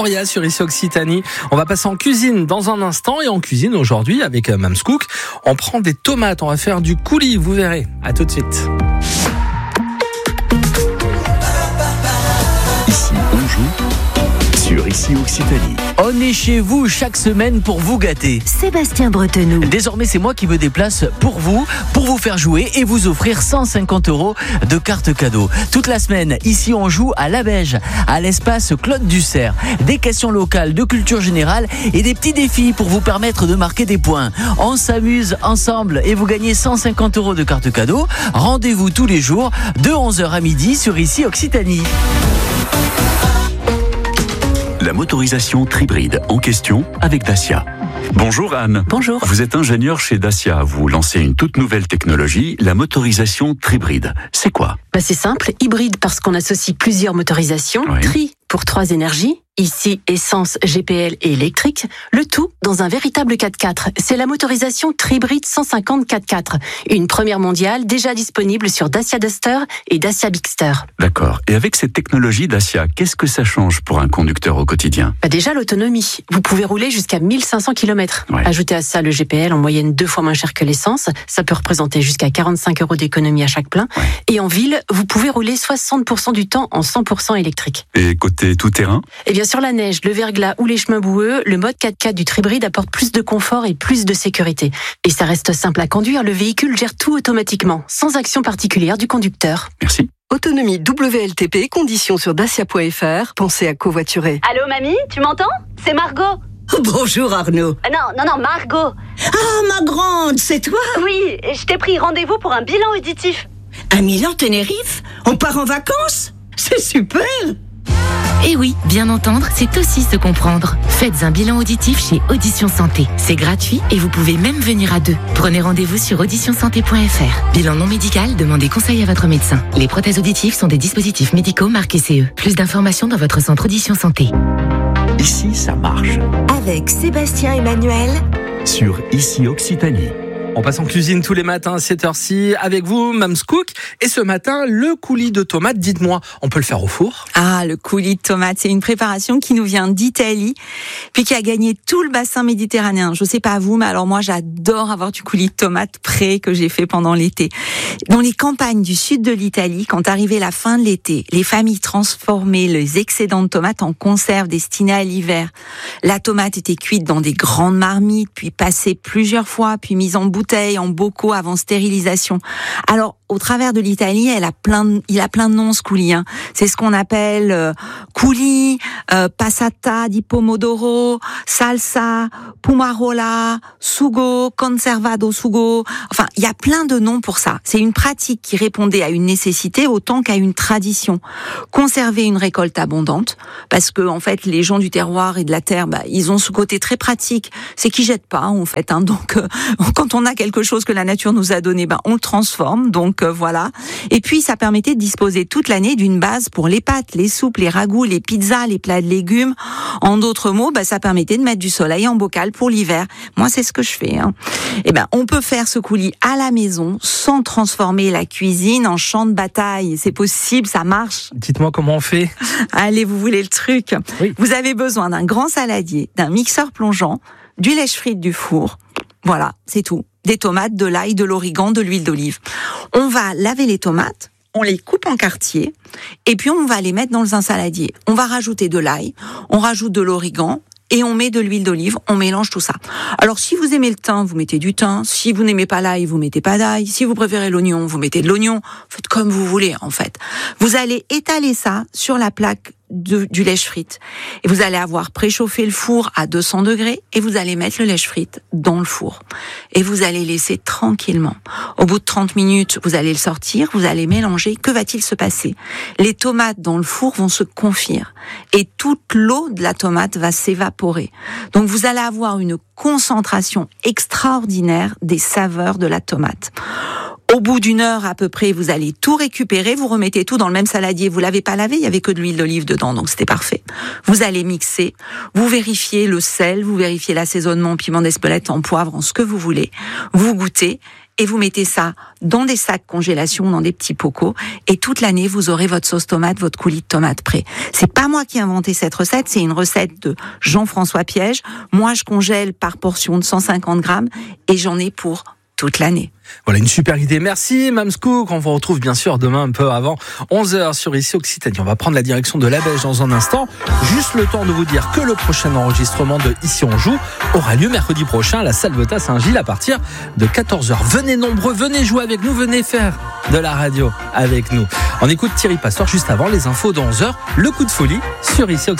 Auria sur Ici Occitanie. On va passer en cuisine dans un instant et en cuisine aujourd'hui avec Mams Cook. On prend des tomates, on va faire du coulis, vous verrez. À tout de suite. Ici on joue sur Ici Occitanie. On est chez vous chaque semaine pour vous gâter. Sébastien Bretenoux. Désormais, c'est moi qui me déplace pour vous faire jouer et vous offrir 150 € de cartes cadeaux. Toute la semaine, ici on joue à la Beige, à l'espace Claude Dussert. Des questions locales, de culture générale et des petits défis pour vous permettre de marquer des points. On s'amuse ensemble et vous gagnez 150 € de cartes cadeaux. Rendez-vous tous les jours de 11h à midi sur Ici Occitanie. La motorisation Tribride en question avec Dacia. Bonjour Anne. Bonjour. Vous êtes ingénieur chez Dacia. Vous lancez une toute nouvelle technologie, la motorisation Tribride. C'est quoi ? C'est simple, hybride parce qu'on associe plusieurs motorisations, Oui. tri pour 3 énergies, ici essence, GPL et électrique, le tout dans un véritable 4x4. C'est la motorisation Tribride 150 4x4, une première mondiale déjà disponible sur Dacia Duster et Dacia Bigster. D'accord. Et avec cette technologie Dacia, qu'est-ce que ça change pour un conducteur au quotidien ? Déjà l'autonomie, vous pouvez rouler jusqu'à 1500 km. Ouais. Ajoutez à ça le GPL en moyenne 2 fois moins cher que l'essence, ça peut représenter jusqu'à 45 € d'économie à chaque plein. Ouais. Et en ville, vous pouvez rouler 60% du temps en 100% électrique. Et côté tout-terrain ? Et bien sur la neige, le verglas ou les chemins boueux, le mode 4x4 du Tribride apporte plus de confort et plus de sécurité. Et ça reste simple à conduire, le véhicule gère tout automatiquement, sans action particulière du conducteur. Merci. Autonomie WLTP, conditions sur dacia.fr. Pensez à covoiturer. Allô mamie, tu m'entends ? C'est Margot. Bonjour Arnaud. Non, Margot. Ah, ma grande, c'est toi? Oui, je t'ai pris rendez-vous pour un bilan auditif. À Milan-Tenerife? On part en vacances? C'est super! Eh oui, bien entendre, c'est aussi se comprendre. Faites un bilan auditif chez Audition Santé. C'est gratuit et vous pouvez même venir à 2. Prenez rendez-vous sur auditionsanté.fr. Bilan non médical, demandez conseil à votre médecin. Les prothèses auditives sont des dispositifs médicaux marqués CE. Plus d'informations dans votre centre Audition Santé. Ici, ça marche. Avec Sébastien Emmanuel. Sur Ici Occitanie. On passe en cuisine tous les matins à cette heure-ci avec vous, Mams Cook. Et ce matin, le coulis de tomates, dites-moi, on peut le faire au four ? Ah, le coulis de tomate, c'est une préparation qui nous vient d'Italie, puis qui a gagné tout le bassin méditerranéen. Je sais pas vous, mais alors moi, j'adore avoir du coulis de tomate prêt que j'ai fait pendant l'été. Dans les campagnes du sud de l'Italie, quand arrivait la fin de l'été, les familles transformaient les excédents de tomates en conserves destinées à l'hiver. La tomate était cuite dans des grandes marmites, puis passée plusieurs fois, puis mise en bouteille, en bocaux avant stérilisation. Alors, au travers de l'Italie, il a plein de noms, ce coulis. C'est ce qu'on appelle coulis, passata di pomodoro, salsa, pumarola, sugo, conservado sugo. Enfin, il y a plein de noms pour ça. C'est une pratique qui répondait à une nécessité autant qu'à une tradition. Conserver une récolte abondante, parce que en fait, les gens du terroir et de la terre, ils ont ce côté très pratique. C'est qu'ils jettent pas, en fait. Donc, quand on a quelque chose que la nature nous a donné, on le transforme. Donc voilà. Et puis ça permettait de disposer toute l'année d'une base pour les pâtes, les soupes, les ragoûts, les pizzas, les plats de légumes. En d'autres mots, ça permettait de mettre du soleil en bocal pour l'hiver. Moi, c'est ce que je fais. On peut faire ce coulis à la maison sans transformer la cuisine en champ de bataille. C'est possible, ça marche. Dites-moi comment on fait. Allez, vous voulez le truc ? Oui. Vous avez besoin d'un grand saladier, d'un mixeur plongeant, du lèche-frite du four. Voilà, c'est tout. Des tomates, de l'ail, de l'origan, de l'huile d'olive. On va laver les tomates, on les coupe en quartiers, et puis on va les mettre dans un saladier. On va rajouter de l'ail, on rajoute de l'origan, et on met de l'huile d'olive, on mélange tout ça. Alors, si vous aimez le thym, vous mettez du thym. Si vous n'aimez pas l'ail, vous mettez pas d'ail. Si vous préférez l'oignon, vous mettez de l'oignon. Faites comme vous voulez, en fait. Vous allez étaler ça sur la plaque du lèche-frite. Et vous allez avoir préchauffé le four à 200 degrés et vous allez mettre le lèche-frite dans le four. Et vous allez laisser tranquillement. Au bout de 30 minutes, vous allez le sortir, vous allez mélanger. Que va-t-il se passer ? Les tomates dans le four vont se confire et toute l'eau de la tomate va s'évaporer. Donc vous allez avoir une concentration extraordinaire des saveurs de la tomate. Au bout d'une heure à peu près, vous allez tout récupérer, vous remettez tout dans le même saladier. Vous l'avez pas lavé, il y avait que de l'huile d'olive dedans, donc c'était parfait. Vous allez mixer, vous vérifiez le sel, vous vérifiez l'assaisonnement, piment d'Espelette, en poivre, en ce que vous voulez. Vous goûtez et vous mettez ça dans des sacs congélation, dans des petits pocos, et toute l'année, vous aurez votre sauce tomate, votre coulis de tomate prêt. C'est pas moi qui ai inventé cette recette, c'est une recette de Jean-François Piège. Moi, je congèle par portion de 150 grammes et j'en ai pour toute l'année. Voilà une super idée. Merci Mams Cook. On vous retrouve bien sûr demain un peu avant 11h sur Ici Occitanie. On va prendre la direction de l'Abège dans un instant. Juste le temps de vous dire que le prochain enregistrement de Ici on joue aura lieu mercredi prochain à la Salvetat Saint-Gilles à partir de 14h. Venez nombreux, venez jouer avec nous, venez faire de la radio avec nous. On écoute Thierry Pastor juste avant les infos de 11h. Le coup de folie sur Ici Occitanie.